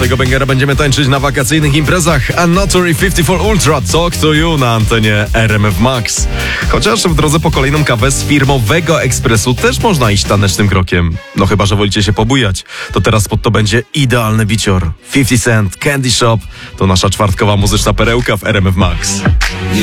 tego bangera będziemy tańczyć na wakacyjnych imprezach. A Notori 54 Ultra Talk to You na antenie RMF Max. Chociaż w drodze po kolejną kawę z firmowego ekspresu też można iść tanecznym krokiem. No chyba, że wolicie się pobujać. To teraz pod to będzie idealny bicior. 50 Cent, Candy Shop to nasza czwartkowa muzyczna perełka w RMF Max.